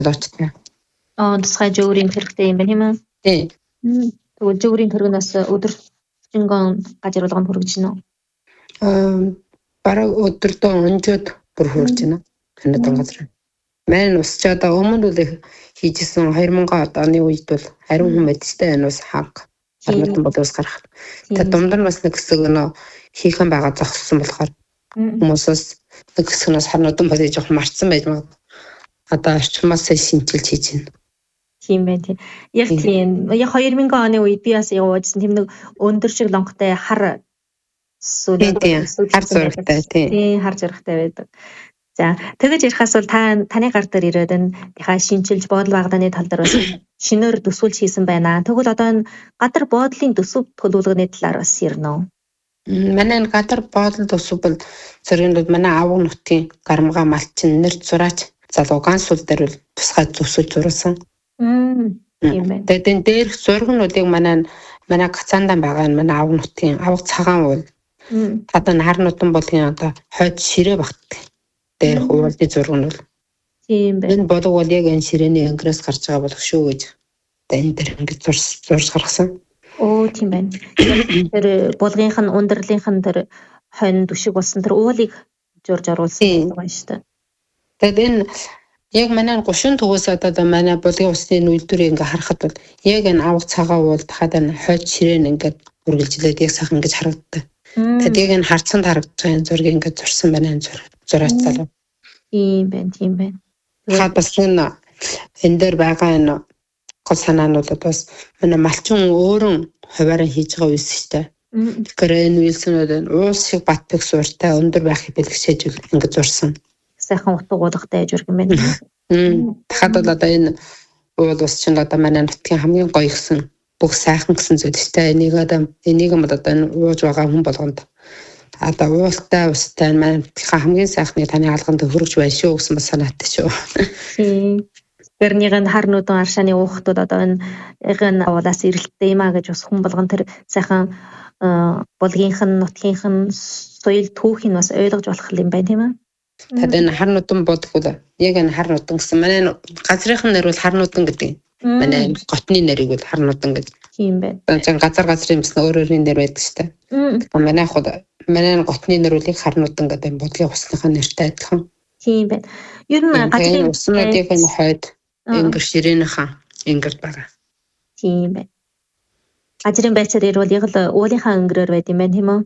болоочтой. Тусгай жөөрийн хэрэгтэй юм байна тийм үү? Тийм. Тэгвэл жөөрийн төргнөөс өдөржингон гажруулганд хүргэж гинөө. Бараг өдөртөө өнжөөд бүр хүрж байна. Ханадан газар. Маань ус ч одоо өмнө үл хийжсэн 2000 оны үед бол ариун хүн мэдтэй энэ ус хаг. Ханадан бодос гарах. Тэ дундар бас нэг хэсэг нөө хийхэн байгаа зогссон болохоор хүмүүсээс нэг хэсгээс ханадан бодож жоох марцсан байж магадгүй. Одоо орчмоос шинжилж хийж байна. Тийм байна тийм. Яг тийм. Яг 2000 оны үед би бас явуулсан тийм нэг өндөр шиг лонготой хар хар зурагтай тийм хар зурагтай байдаг. За тэгэж ярихаас бол таны гар дээр ирээд энэ шинжилж бодол багдааны тал дээр бас шинээр төсвөлж хийсэн байна. Тэгвэл одоо энэ гадар боодлын төсөв төлөвлөгөөний талаар бас ярина уу? Манай гадар боодлын төсөв бол зэрэгэнд манай авга нутгийн гарамга малчин нэр зураач залуу гансул дээр бол тусгай төсвөлж зурсан. Тийм байна. Тэгээд энэ дээрх зургнуудыг манай гацаандан байгаа манай авга нутгийн авга цагаан уул. Одоо хар нутан болгын одоо хойд ширээ багтдаг. Дээрх уулын зураг нь бол. Тийм байна. Энэ бодог бол яг энэ ширээний ангираас гарч байгаа болох шүү гэж. Энэ дээр ингэж зурж гаргасан. Тийм байна. Тэр болгынх нь ундралынх нь тэр хонь дүшиг болсон тэр уулыг зурж оруулсан байгаа шүү дээ. Тэгээд энэ яг манай 30 төгөөс одоо манай болгын усны үйлдвэрийг ингээ харахад бол яг энэ авга цагаан уул дахиад энэ хойд ширээн ингээ үргэлжлээд яг сайхан ингэж харагддаг. Тэгээд яг энэ харцанд харагдаж байгаа энэ зургийг ингээ зурсан байна энэ зураач залуу. Тийм байна. Хаад бас энэ дээр байгаа энэ гол санаанууд бас манай малчин өөрөн хуваараа хийж байгаа үйлс штэ. Тэгэхээр энэ үйлснүүд уус шиг бат пик сууртай өндөр байхыг бэлгшээж ингээ зурсан. Сайхан утга уулгатай жург юм байна. Дахад бол одоо энэ уул ус чинь одоо манай нутгийн хамгийн гоё гисэн бүх сайхан гэсэн зүйл шүү дээ. Энийг одоо энэ ууж байгаа хүн болгонд одоо уултай устай манай хамгийн сайхныг таны алганд хөргөж байна шүү гэсэн бас санаатай шүү. Тэрнийг хар нүдэн аршааны уухтууд одоо энэ уулаас ирэлттэй юм а гэж бас хүн болгон тэр сайхан болгийнх нь нутгийнх нь соёл түүхийг бас ойлгож болох юм байна тийм ээ. Tad энэ хар нутан бодгол яг энэ хар нутан гэсэн манай газрынхын нэр бол хар нутан гэдэг. Манай готны нэрийг бол хар нутан гэдэг. Тийм байна. Газрын юмс өөрөөрийн нэр байдаг шүү дээ. Манай готны нэр үлийг хар нутан гэдэг бодлын усныхаа нэртэй адилхан. Тийм байна. Ер нь газрын уснуудын хойд ингэр ширээнийхээ ингэрд байгаа. Тийм байна. Газрын байцаар ирвэл яг л уулынхаа өнгөрөөр байд юм байна тийм үү?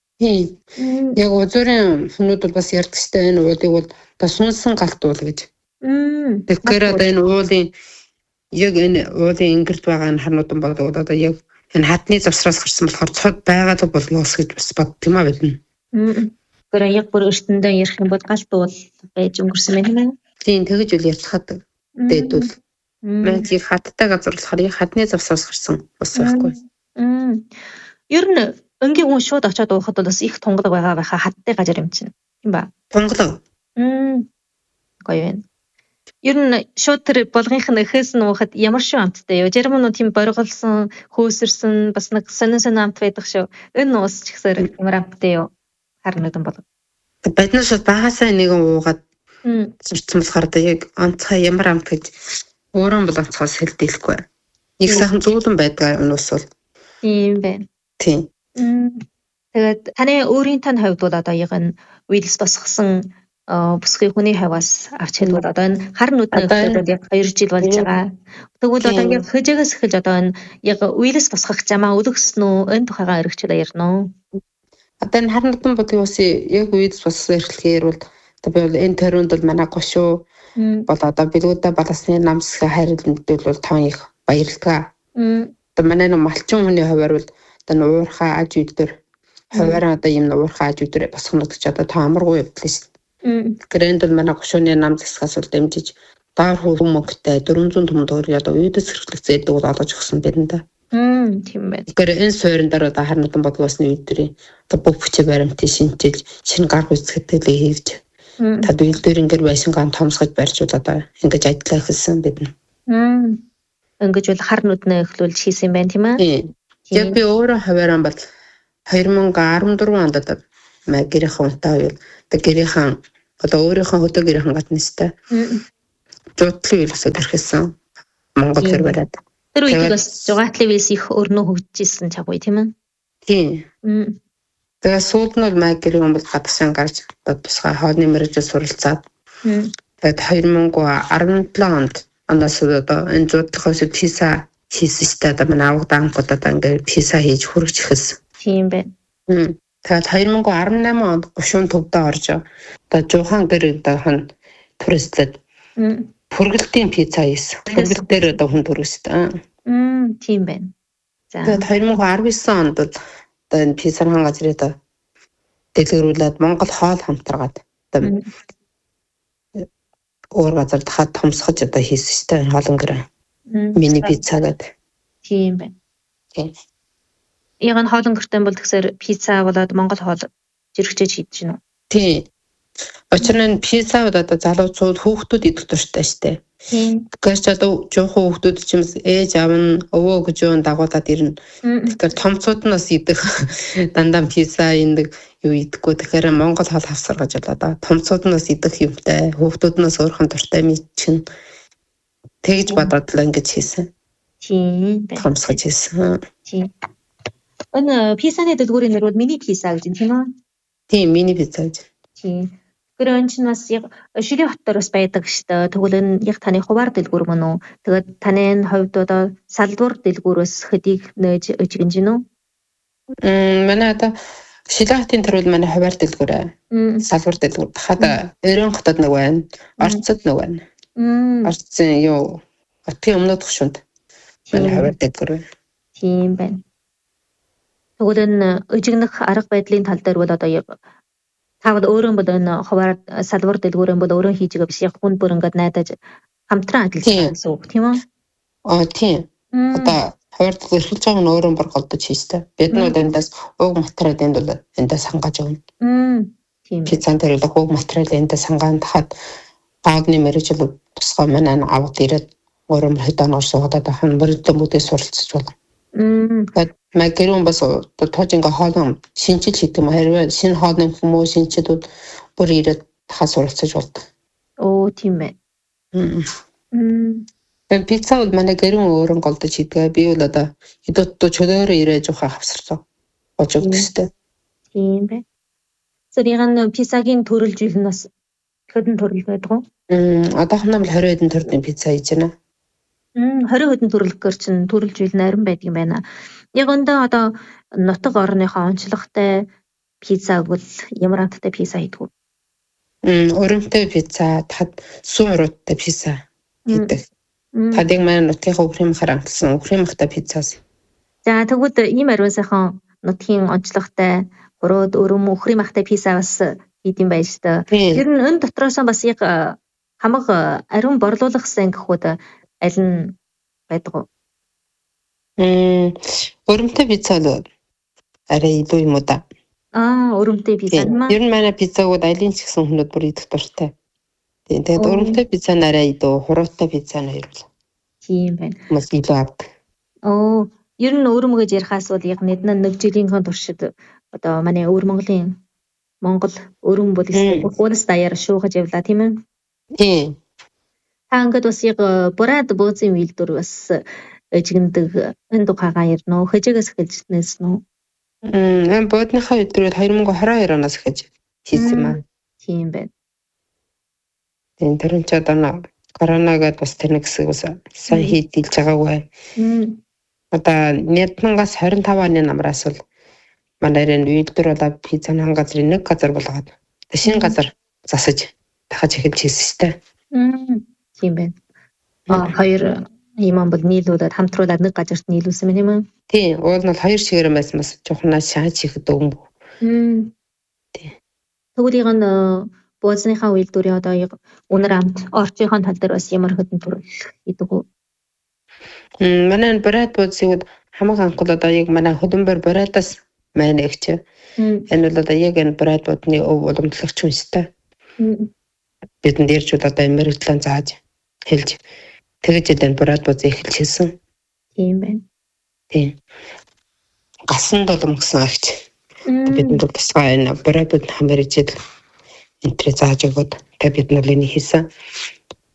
Яг узуурын хүмүүс бол бас ярьдаг шүү дээ. Энэ уулыг бол одоо сунсан галт уул гэж. Тэгэхээр одоо энэ уулын яг энэ уулын ингэрд байгаа энэ харнуудан болоод одоо яг энэ хатны завсраас гарсан болохоор цод байгаад болоос гэж бас бодд юм а бидэн. Тэгэхээр яг бүр өртөндөө ярих юм бол галт уул байж өнгөрсөн байх юм. Тийм тэгэж үл ярьцгаадаг. Дээдвэл маань яг хаттай газар болохоор яг хатны завсраас гарсан бас байхгүй. Ер нь өнгийн хүн шууд очиод уухад бол бас их тунгалаг байгаа байхаа хаттай газар юм чинь. Тийм ба? Тунгалаг. Гоё байна. Ер нь шууд тэр болгынх нь эхээс нь уухад ямар шүү амттай юу? Зарим нь тийм борголсон, хөөсөрсөн бас нэг сонин амт байдаг шүү. Энэ уус ч ихсээр ямар амттай юу? Харин нэгэн болов. Биднээс багасаа нэгэн уугаад зурцсан болохоор яг онцгой ямар амт гэж өөрөө бол онцгоос хэлдэлгүй. Нэг сайхан зүүлэн байдаг энэ уус бол. Тийм байна. Тийм. Тэгээд таны өөрийн тань хувьд бол одоо яг энэ үйлс босгосон бүсгүй хүний хаваас авч хэлбэл одоо энэ хар нүдний өвдөд яг 2 жил болж байгаа. Тэгвэл одоо яг хөжөөгөөс эхэлж одоо энэ яг үйлс босгох замаа өлгсөн үү? Энэ тухайгаа өргөчлөө ярина уу? Одоо энэ хар нүдэн бодгийн усын яг үйлс босгох эрхлэхээр бол одоо би бол энэ төрөнд бол манай гошуу бол одоо билгүүдэ баласны намсгийн хайрлалд бол тоон их баярлалаа. Одоо манай малчин хүний хувьар бол одоо уурхаа аж үйдэр хуваараа одоо юм уурхаа аж үйдэр босгонод ч одоо таамаргүй явдлаа шүү дээ. Грэнд бол манай гошууны нам засгаас бол дэмжиж даар хүмүүсттэй 400 төмөн төгрөг одоо үйдэс хэрэглэх зээлдэг бол олж өгсөн байна да. Тийм байна. Тэгэхээр энэ суурин дээр одоо хар нүдэн бодгоосны үйлдвэрийн одоо бүх хүчээр баримтыг шинжилж шинэ гар хүсгэтгэлээ хийж тад үйлдвэр ингээд байшингаан томсгож барьж одоо ингэж ажиллаа эхэлсэн бид. Ингэж бол хар нүднээ эхлүүлж хийсэн юм байна тийм ээ. Яг би өөрөө хуваараа бол 2014 онд одоо гэрийн унтаа юу одоо гэрийнхэн одоо өөрийнхөө хөдөө гэрийнхэн гаднастай жуудлын үйлсэд ирэхсэн. Монгол хэр бариад. Тэр үед бас жугатлын үйлс их өрнөө хөгжижсэн чаггүй тийм ээ. Тийм. Тэгээ сүүлд нь бол магерийн өмд гадагшаа гарч тусгай хоолны мэргэжил суралцаад. Тэгээд 2017 онд энэ жуудлахаас писа хийсэн ч та манай авдаг анхудад ингээд писа хийж хүрэж ихсэн. Тийм байна. Тэгээд 2018 онд гушуун төвдөө орж одоо жуухан гэр хан туристад Пүргэлтийн пицца хийсэн. Пүргэл дээр одоо хүн төрөстэй. Тийм байна. За. Тэгээд 2019 онд одоо энэ пиццагийн газрыг дэлгэрүүлээд Монгол хоол хамтаргаад одоо өөр газар дахиад томсгож одоо хийсэн шүү дээ хоолн гэр. Мини пицца гэдэг. Тийм байна. Яг нь хоолн гэртэн бол тэгэхээр пицца болоод Монгол хоол зэрэгчээж хийж гинэ үү? Тийм. Учир нь пицца одоо залуучууд хүүхдүүд идэх дуртай штэ. Тэгэхээр ч одоо жоохон хүүхдүүд ч юм ээж аав нь өвөө гэж юу дагуулад ирнэ. Тэгэхээр томцууд нь бас идэх дандаа пицца индэг юу идэхгүй. Тэгэхээр Монгол хоол хавсаргаж болоо. Томцууд нь бас идэх юмтай. Хүүхдүүд нь бас өөрхөн дуртай мэдчин. Тэгж бодоод л ингэж хийсэн. Тийм. Томсгож хийсэн. Тийм. Энэ пиццаны дэлгүүрийн нэр бол мини пицца гэж тийм үү? Тийм, мини пицца гэж. Тийм. Гэрэн чинь бас яг Шилийн хотоор бас байдаг шүү дээ. Тэгвэл энэ яг таны хуваар дэлгүүр мөн үү? Тэгээд таны хувьд одоо салдвар дэлгүүрөөс хэдийг нээж өгч гинэ үү? Манай одоо Шилийн хотын төрөл манай хуваар дэлгүүрээ. Салдвар дэлгүүр. Дахиад Өрөн хотод нэг байна. Орцод нэг байна. Орцын юу? Хотын өмнөд гушуунд манай хуваар дэлгүүр. Тийм байна. Тэгвэл энэ өжигнөх арга байдлын тал дээр бол одоо яг тавд өөрөө бол энэ хуваар салбар дэлгүүрэн бол өөрөө хийж байгаа биш яг хүн бүр ингээд найдаж хамтран ажиллаж байгаа гэсэн үг тийм үү? Тийм. Одоо хуваар дэлгүүр хийж байгаа нь өөрөө бүр голдож хийжтэй. Бид нь эндээс уг материал эндээс хангаж өгнө. Тийм. Пиццан дээр уг материал эндээс хангаан тахад гаагны мэргэжил тусгай манай аваад ирээд өөрөө хэдэн орсуудад хан мөрөдөн бүдээс суралцж байна. Тэгээд магерон бас тожинга хоолн шинжил хийдэг юм хэрвээ шинэ хоолны хүмүүс шинжлүүд бүр ирээд дахиад суралцж болдог. Оо тийм ээ. Тэгээд пицца бол манай гэрэн өөрөө голдож хийдэг. Би бол одоо хэдүүд чөлөөрөө ирээж ухаа хавсарлаа. Болж өгдөгстэй. Тийм ээ. Зэрэгэн пиццагийн төрөлжил нь бас хэдэн төрөл байдаг уу? Одоохон бол 20 хэдэн төрлийн пицца хийж байна. 20 хэдэн төрөлгөр чинь төрөлжил нарийн байдаг юм байна. Яг өндөө одоо нутаг орныхоо онцлогтой пицца бол ямар амттай пицца хийдэг вэ? Өрөмтэй пицца, тад сууруудтай пицца хийдэг. Тадыг маань нутгийн өвхрийн махаар амтсан өвхрийн махтай пиццаас. За тэгвэл ийм ариун сайхан нутгийн онцлогтой гурууд өрөм өвхрийн махтай пицца бас хийдэм байж та. Тэр нь өн дотроос бас яг хамаг ариун борлуулах сан гэхүүд аль нь байдаг вэ? Өрөмтэй пицца л арай илүү юм уу да. Өрөмтэй пицца юм аа. Ер нь манай пиццагууд алийн ч гэсэн хүмүүс бүр идэх дуртай. Тэгээд өрөмтэй пицца нарай илүү, хуруутай пицца нь хоёрлаа. Тийм байна. Mas илүү авдаг. Ер нь өрөм гэж ярихаас бол яг нэг жилийн туршид одоо манай өвөр Монгол өрөм бол уунаас даяар шуугаж явлаа тийм ээ. Тийм. Ингээд бас яг бурад бөөцийн үйлдвэр бас ижигндэг энэ тухайгаа ярина уу? Хэжээс эхэлж нэсэн үү? Энэ бөөдныхаа үйлдвэрүүд 2022 оноос эхэлж хийсэн юм аа. Тийм байна. Энэ төрөн ч одоо коронавигийн бас тэр нэг хэсэг ус сайн хийдэлж байгаагүй. Одоо 2025 оны намраас бол манай үйлдвэр болоод пиццаны газрын нэг газар болгоод шинэ газар засаж дахиж эхэлж хийсэн шүү дээ. Тийм байна. Хоёр юм бол нийлүүлээд хамтруулаад нэг газарт нийлүүлсэн юм аа. Тийм. Уул нь хоёр шигээрэн байсан бас жухнаас шааж хийхэд өгөн. Тийм. Тэгвэл яг нь бөөцнийхаа үйлдвэрийн одоо яг үнэр амт орчийнхоо тал дээр бас ямар хэдэн төрөл идэг үү? Манай брат бөөцийг хамаг анхуул одоо яг манай хөдөлмөр братаас манай ихч. Энэ бол одоо яг энэ брат бөөдний уламжлагч хүнстэй. Бидэнд ирж одоо мэрэгчлэн зааж хэлж тэгж энэ брат бөөц эхэлж хэлсэн. Тийм байна. Тийм. Гасан долом гэсэн агч. Бидэнд тусгай энэ брат бөөд хамэржил энтрэ зааж өгöd тэг бид нар энийг хийсэн.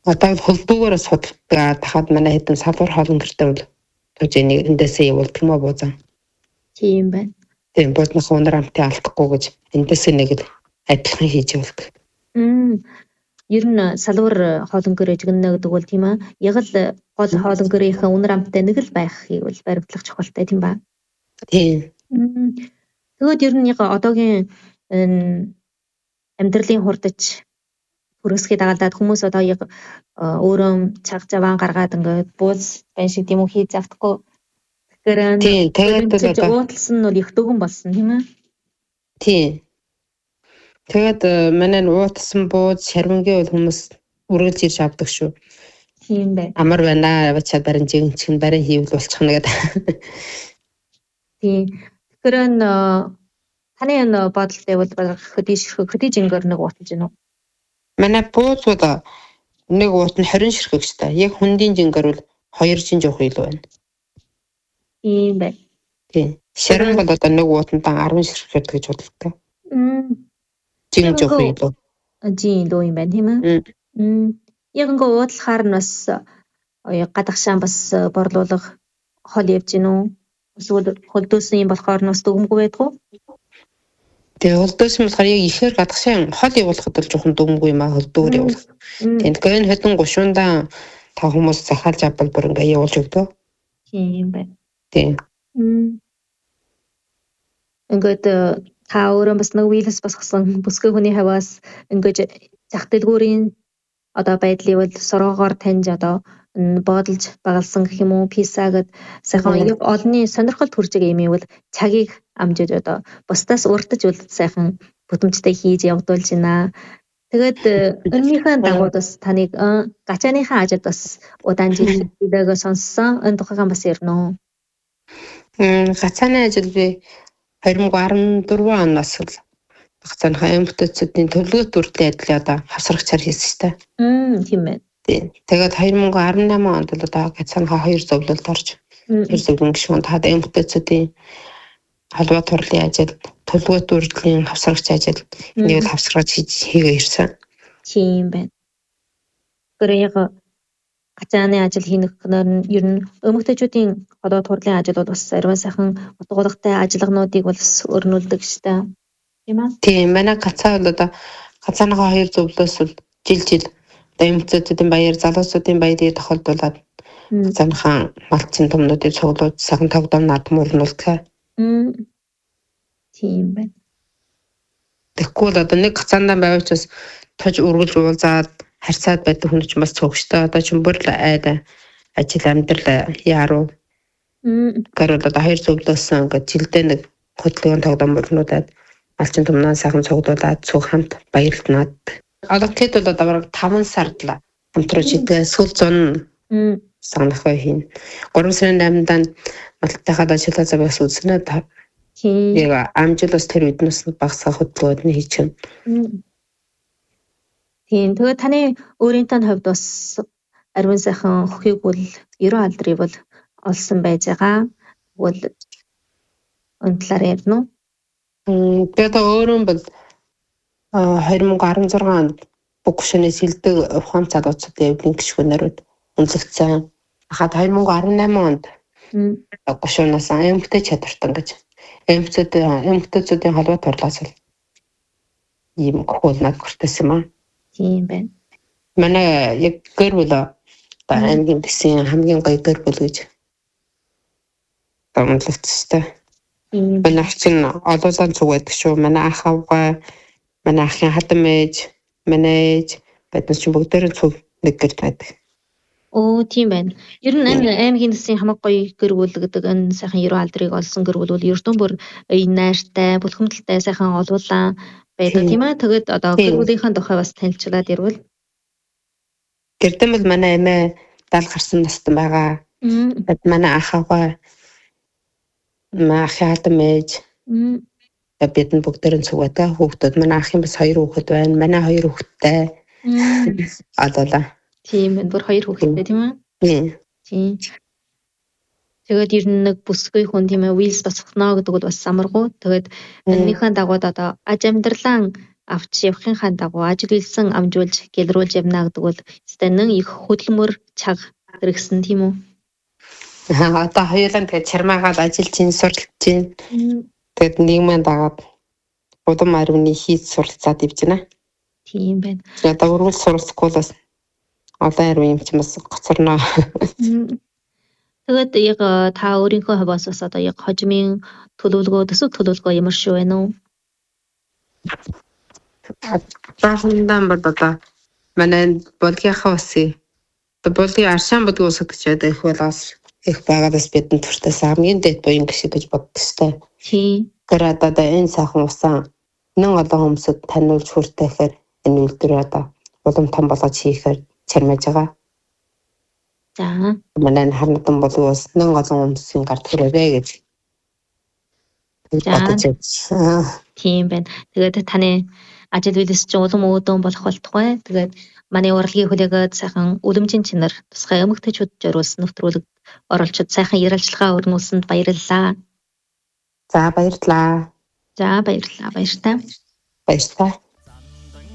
Одоо хөлдүүгээрээ судалдаг дахад манай хэдэн салбар хоолн гэртээ бол төвжэнийг эндээсээ явуулдаг юм аа буузаа. Тийм байна. Тийм боднох өнөр амтыг алдахгүй гэж эндээсээ нэг л адилхан хийж явуулдаг. Ер нь салбар хоолн гэр эжгэнэ гэдэг бол тийм аа. Яг л гол хоолн гэрийнхэн өнөр амттай нэг л байхыг бол баримтлах чухалтай тийм ба. Тийм. Тэгвэл ер нь яг одоогийн амьдралын хурдч хүрээсгээ дагалдаад хүмүүс одоо яг өөрөө цаг заваа гаргаад ингээд бууз байн шиг тийм үү хийж завдахгүй. Тэгэхээр тэгээд уутлсан нь бол их дөгөн болсон тийм ээ. Тийм. Тэгээд манай уутлсан бууз шарвингийн бол хүмүүс үргэлж ирж авдаг шүү. Тийм бай. Амар байна авчаад барин жигэнчгэн барин хийвэл болчих нь гэдэг. Тийм. Тэгэхээр таны бодолтой бол хөдий жингээр нэг ууталж гинөө. Манай буузвууд нэг уут нь 20 ширхэгчтэй. Яг хүндийн жингээр бол 2 жин жоох илүү байна. Тийм бай. Тийм. Шарвин бол одоо нэг уутандан 10 ширхэгчтэй гэж боддог. Жин жоох илүү. Жин илүү юм байна тийм ээ. Яг ингээ уутлахаар нь бас гадагшаан бас борлуулах хол явж гинөө. Эсвэл хөлдөөсөн юм болохоор нь бас дүгмгүй байдгүй. Тэгээ хөлдөөсөн болохоор яг ихээр гадагшаан хол явуулахад бол жоохон дүгмгүй юм аа хөлдөөр явуулах. Тэгэхээр энэ хэдэн гушуундаа та хүмүүс захиалж авбал бүр ингээ явуулж өгдөө. Тийм байна. Тийм. Ингээд та өөрөө бас нэг вирус басгасан бүсгүй хүний хаваас ингээд зах дэлгүүрийн одоо байдлыг бол сороогоор таньж одоо бодолж багалсан гэх юм уу писа гэд сайхан яг олонний сонирхолд хүрж байгаа юм ивэл цагийг амжиж одоо бусдаас урдаж үлд сайхан бүтэмжтэй хийж явдуулж байна. Тэгээд önmийнхээ дагуу бас таныг гачааныхаа ажид бас удаан жил хийдэгөө сонссон. Энэ тухайгаа бас ярина уу? Гацааны ажил би 2014 оноос л гацааныхаа эмгтээчүүдийн төлөвлөгөөт бүртээ адил одоо хавсрагчаар хийсэн шүү дээ. Тийм байна. Тэгээд 2018 онд л одоо гацааныхаа 2 зөвлөлд орж 2 зөвлөн гишүүнд хаад эмгтээчүүдийн холбоо турлын ажил, төлөвлөгөөт бүртлийн хавсрагч ажил энийг л хавсрагч хийгээ ирсэн. Тийм байна. Гэрээ яг гацааны ажил хийх нь ер нь эмгтээчүүдийн холбоо турлын ажил бол бас ариун сайхан утгуулагтай ажиллагаануудыг бол өрнүүлдэг шүү дээ. Тийм аа. Тийм, манай гацаа бол одоо гацааныхаа 2 зөвлөөс бол жил эмгтээчүүдийн баяр, залуусуудын баярыг тохиолдуулаад гацааныхаа малчин томнуудыг цуглуулж сайхан тогтоом наадам өрнүүлдэг. Тийм байна. Тэгэхгүй л одоо нэг гацаандаа байвч бас тож үргэлж уулзаад харьцаад байдаг хүн ч бас цогштой. Одоо ч бүр л айда ажил амьдрал яруу. Гэрэл одоо 2 зөвлөөсөн ингээд жилдээ нэг хөдөлгөөн тогтоом өрнүүлээд малчин томноо сайхан цуглуулад цуг хамт баярлнаад. Одоо тэд бол одоо 5 сард л хамтраж идэ сүүл 100 санахаа хийн. 3 сарын 8-нд малтайхад ажиллаа завьяас үзнэ. Яг амжилт тэр үднэс багсаа хөдөлгөөд нь хийчихэн. Тийм. Тэгээд таны өөрийн тань хувьд бас ариун сайхан өхийг бол 90 алдрыг бол олсон байж байгаа. Тэгвэл энэ талаар ярина уу? Тэгээд өөрөө бол 2016 онд бүх гүшүүний сэлдэг ухаан залуучуудын эвлэн гишүүнээр үнэлэгдсэн. Хаад 2018 онд гүшүүнээс эмгтэй чадвартан гэж эмгтээчүүдийн холбоо турлаас ийм хуулнад хүртсэн юм аа. Тийм байна. Манай яг гэр бүл аймгийн дэсийн хамгийн гоё гэр бүл гэж томлогдсон. Манай чинь олуулан цуг байдаг шүү. Манай ах авгаа, манай ахын хатан ээж, манай ээж биднес чинь бүгдээрээ цуг нэг гэрд байдаг. Оо тийм байна. Ер нь аймгийн дэсийн хамаг гоё гэр бүл гэдэг энэ сайхан 90 алдрыг олсон гэр бүл бол ердөө бүр найртай, бүлхэмдэлтэй сайхан олуулан байдаг тийм ээ. Тэгээд одоо гэр бүлийнхээ тухай бас танилцуулаад ирвэл. Гэрдэн бол манай эмээ 70 гарсан настай байгаа. Манай ах аваа, манай ахын хатан ээж. Бид нь бүгдээрээ цуг байдаг. Хүүхдүүд манай ахын бас 2 хүүхэд байна. Манай 2 хүүхэдтэй. Адуулаа. Тийм энэ бүр 2 хүүхэдтэй тийм ээ. Тийм. Тэгээд ер нь нэг бүсгүй хүн тийм ээ вилс басхнаа гэдэг бол бас амаргүй. Тэгээд энэнийхэн дагуу одоо аж амьдралаа авч явахынхаа дагуу ажил үйлсэн амжуулж гэлрүүлж явна гэдэг бол Стэнэн их хөдөлмөр чаг хэрэгсэн тийм үү? Одоо хоёулаа тэгээд чармаагаад ажиллаж чинь суралцж чинь. Тэгээд нийгмийн дагаад удам ариуны хийж суралцаад ивж байна. Тийм байна. Одоо өргөл суралцахгүй л бас олон ариун юм чинь бас гоцорноо. Тэгээд яг та өөрийнхөө хувьас бас одоо яг хожимын төлөвлөгөө, төсөв төлөвлөгөө ямар шүү вэ нүү? Баахандаа бод одоо манай болгийнхаа усын болгын аршаан бодгийн ус гэж байдаг их болоос их байгаадас бидний туртаас хамгийн дэд буян гişиг гэж боддогтой. Тийм. Тэр одоо энэ сайхан усаа нэн олон хүмүүсд таниулж хүртэхээр энэ үйлдвэр одоо улам том болгож хийхээр чармаж байгаа. За. Манай харнатан болгон ус нэн олон хүмүүсийн гарт хүрээвэ гэж. Тийм байна. Тэгээд таны ажил үйлс чинь улам өөдөн болох болтугай. Тэгээд манай урлагийн хүлээгээд сайхан үлэмжийн чинэр тусгай эмэгтэйчүүд зориулсан нэвтрүүлэг оролцоод сайхан ярилцлага өрнүүлсэнд баярлалаа. За баярлалаа. За баярлалаа. Баяртай. Баяртай.